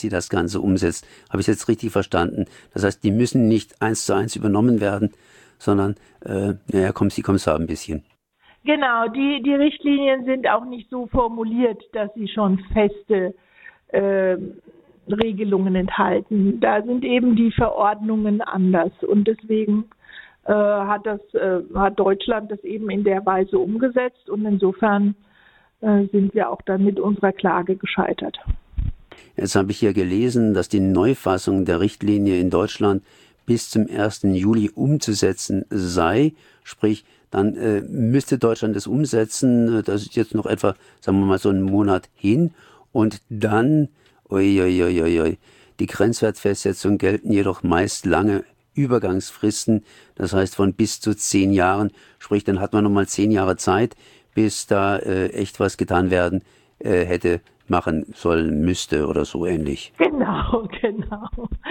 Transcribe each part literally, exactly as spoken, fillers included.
sie das Ganze umsetzt. Habe ich jetzt richtig verstanden? Das heißt, die müssen nicht eins zu eins übernommen werden, sondern, äh, naja, komm, sie kommst ein bisschen. Genau, die, die Richtlinien sind auch nicht so formuliert, dass sie schon feste äh, Regelungen enthalten. Da sind eben die Verordnungen anders und deswegen äh, hat das äh, hat Deutschland das eben in der Weise umgesetzt und insofern äh, sind wir auch dann mit unserer Klage gescheitert. Jetzt habe ich hier gelesen, dass die Neufassung der Richtlinie in Deutschland bis zum ersten Juli umzusetzen sei, sprich, dann äh, müsste Deutschland das umsetzen, das ist jetzt noch etwa, sagen wir mal, so einen Monat hin und dann, uiuiuiui, die Grenzwertfestsetzungen gelten jedoch meist lange Übergangsfristen, das heißt von bis zu zehn Jahren, sprich, dann hat man nochmal zehn Jahre Zeit, bis da äh, echt was getan werden äh, hätte, machen sollen, müsste oder so ähnlich. Genau, genau.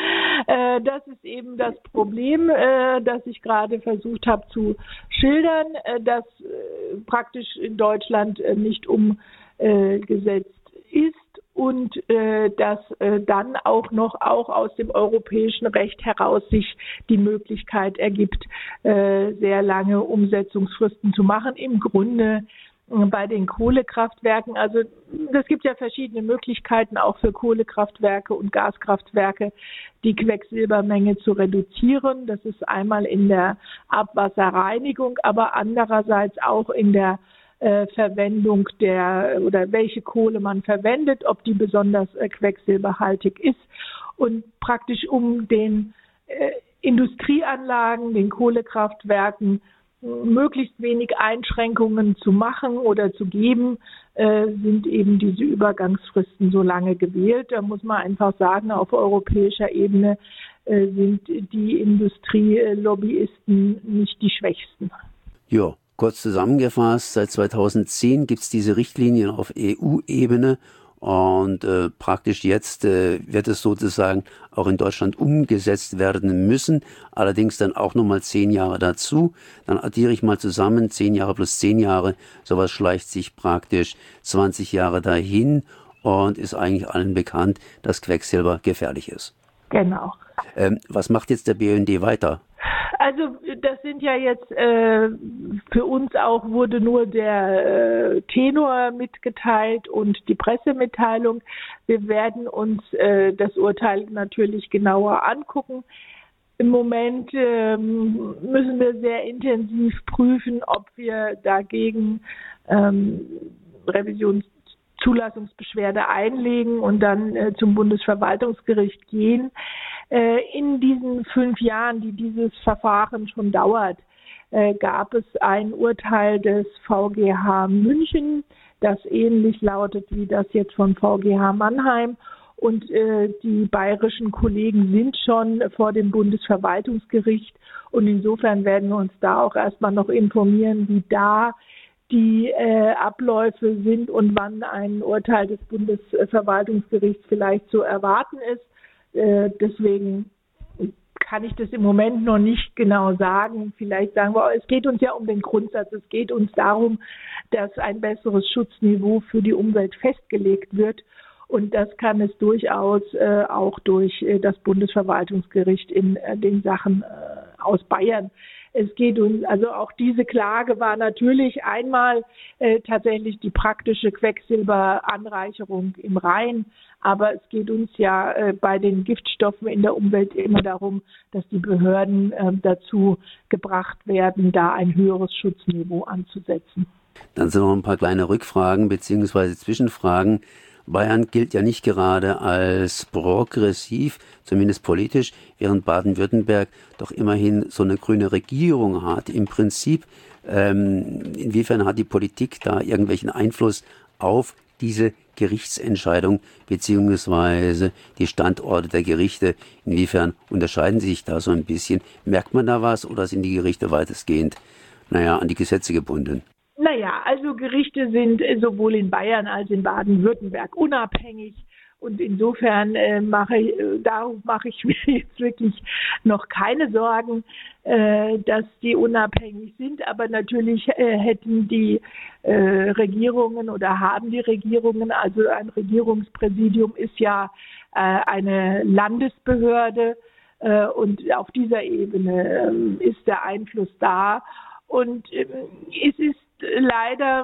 Äh, das ist eben das Problem, äh, das ich gerade versucht habe zu schildern, äh, dass äh, praktisch in Deutschland äh, nicht umgesetzt ist und äh, dass äh, dann auch noch auch aus dem europäischen Recht heraus sich die Möglichkeit ergibt, äh, sehr lange Umsetzungsfristen zu machen. Im Grunde bei den Kohlekraftwerken, also es gibt ja verschiedene Möglichkeiten auch für Kohlekraftwerke und Gaskraftwerke, die Quecksilbermenge zu reduzieren. Das ist einmal in der Abwasserreinigung, aber andererseits auch in der äh, Verwendung der oder welche Kohle man verwendet, ob die besonders äh, quecksilberhaltig ist und praktisch um den äh, Industrieanlagen, den Kohlekraftwerken möglichst wenig Einschränkungen zu machen oder zu geben, äh, sind eben diese Übergangsfristen so lange gewählt. Da muss man einfach sagen, auf europäischer Ebene äh, sind die Industrielobbyisten nicht die schwächsten. Ja, kurz zusammengefasst, seit zweitausendzehn gibt es diese Richtlinien auf E U-Ebene. Und äh, praktisch jetzt äh, wird es sozusagen auch in Deutschland umgesetzt werden müssen. Allerdings dann auch nochmal zehn Jahre dazu. Dann addiere ich mal zusammen, zehn Jahre plus zehn Jahre. Sowas schleicht sich praktisch zwanzig Jahre dahin und ist eigentlich allen bekannt, dass Quecksilber gefährlich ist. Genau. Ähm, was macht jetzt der B U N D weiter? Also das sind ja jetzt, äh, für uns auch wurde nur der äh, Tenor mitgeteilt und die Pressemitteilung. Wir werden uns äh, das Urteil natürlich genauer angucken. Im Moment äh, müssen wir sehr intensiv prüfen, ob wir dagegen ähm, Revisionszulassungsbeschwerde einlegen und dann äh, zum Bundesverwaltungsgericht gehen. In diesen fünf Jahren, die dieses Verfahren schon dauert, gab es ein Urteil des V G H München, das ähnlich lautet wie das jetzt von V G H Mannheim. Und die bayerischen Kollegen sind schon vor dem Bundesverwaltungsgericht. Und insofern werden wir uns da auch erstmal noch informieren, wie da die Abläufe sind und wann ein Urteil des Bundesverwaltungsgerichts vielleicht zu erwarten ist. Äh, deswegen kann ich das im Moment noch nicht genau sagen. Vielleicht sagen wir, es geht uns ja um den Grundsatz. Es geht uns darum, dass ein besseres Schutzniveau für die Umwelt festgelegt wird. Und das kann es durchaus äh, auch durch äh, das Bundesverwaltungsgericht in äh, den Sachen äh, aus Bayern. Es geht uns, also auch diese Klage war natürlich einmal äh, tatsächlich die praktische Quecksilberanreicherung im Rhein, aber es geht uns ja äh, bei den Giftstoffen in der Umwelt immer darum, dass die Behörden äh, dazu gebracht werden, da ein höheres Schutzniveau anzusetzen. Dann sind noch ein paar kleine Rückfragen bzw. Zwischenfragen. Bayern gilt ja nicht gerade als progressiv, zumindest politisch, während Baden-Württemberg doch immerhin so eine grüne Regierung hat. Im Prinzip, ähm, inwiefern hat die Politik da irgendwelchen Einfluss auf diese Gerichtsentscheidung beziehungsweise die Standorte der Gerichte? Inwiefern unterscheiden sie sich da so ein bisschen? Merkt man da was oder sind die Gerichte weitestgehend, naja, an die Gesetze gebunden? Naja, also Gerichte sind sowohl in Bayern als in Baden-Württemberg unabhängig Und insofern äh, mache ich, äh, darauf mache ich mir jetzt wirklich noch keine Sorgen, äh, dass die unabhängig sind. Aber natürlich äh, hätten die äh, Regierungen oder haben die Regierungen, also ein Regierungspräsidium ist ja äh, eine Landesbehörde, äh, und auf dieser Ebene äh, ist der Einfluss da. Und äh, es ist leider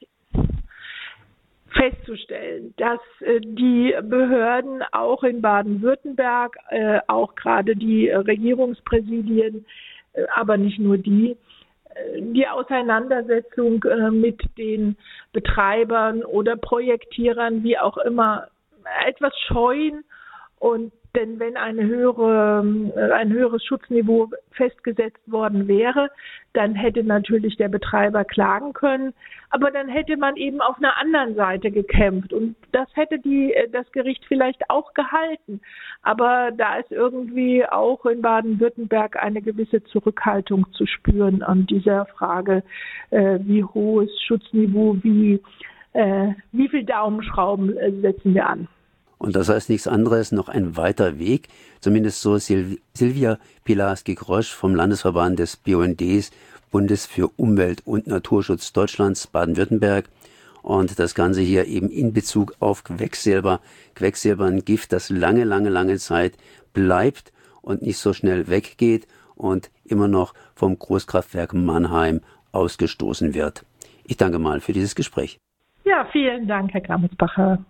festzustellen, dass äh, die Behörden auch in Baden-Württemberg, äh, auch gerade die Regierungspräsidien, äh, aber nicht nur die, äh, die Auseinandersetzung äh, mit den Betreibern oder Projektierern, wie auch immer, etwas scheuen. Und denn wenn eine höhere, ein höheres Schutzniveau festgesetzt worden wäre, dann hätte natürlich der Betreiber klagen können. Aber dann hätte man eben auf einer anderen Seite gekämpft. Und das hätte die, das Gericht vielleicht auch gehalten. Aber da ist irgendwie auch in Baden-Württemberg eine gewisse Zurückhaltung zu spüren an dieser Frage, äh, wie hohes Schutzniveau, wie, äh, wie viel Daumenschrauben äh, setzen wir an. Und das heißt nichts anderes, noch ein weiter Weg, zumindest so Sil- Silvia Pilarski-Grosch vom Landesverband des B U N Ds, Bundes für Umwelt und Naturschutz Deutschlands, Baden-Württemberg. Und das Ganze hier eben in Bezug auf Quecksilber. Quecksilber, ein Gift, das lange, lange, lange Zeit bleibt und nicht so schnell weggeht und immer noch vom Großkraftwerk Mannheim ausgestoßen wird. Ich danke mal für dieses Gespräch. Ja, vielen Dank, Herr Gramelsbacher.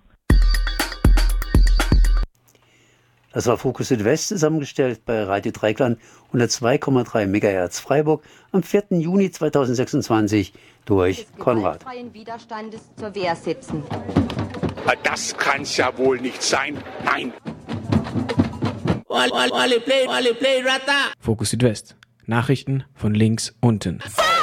Das war Fokus Südwest, zusammengestellt bei Radio Dreikland hundertzwei Komma drei Megahertz Freiburg am vierten Juni zweitausendsechsundzwanzig durch Konrad. Freien Widerstandes zur Wehr setzen. Das kann's ja wohl nicht sein. Nein. Fokus Südwest. Nachrichten von links unten.